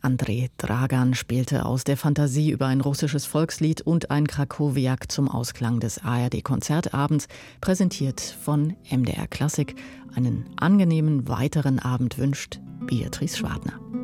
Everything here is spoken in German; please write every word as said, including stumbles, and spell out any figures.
Andrei Dragan spielte aus der Fantasie über ein russisches Volkslied und ein Krakowiak zum Ausklang des A R D-Konzertabends, präsentiert von M D R Klassik. Einen angenehmen weiteren Abend wünscht Beatrice Schwartner.